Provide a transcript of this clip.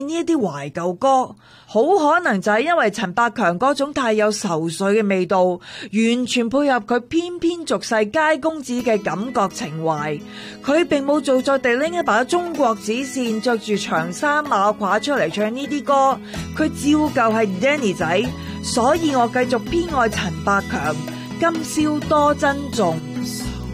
呢一啲懷舊歌，好可能就係因為陳百強嗰種太有愁緒嘅味道，完全配合佢翩翩俗世佳公子嘅感覺情懷。佢並冇做作地拎一把中國紙扇，着住長衫馬褂出嚟唱呢啲歌，佢照舊係 Danny 仔。所以我繼續偏愛陳百強，今宵多珍重。